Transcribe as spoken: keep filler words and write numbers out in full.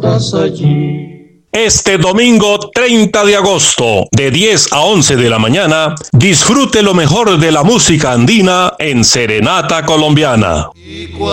estás allí. Este domingo treinta de agosto, de diez a once de la mañana, disfrute lo mejor de la música andina en Serenata Colombiana.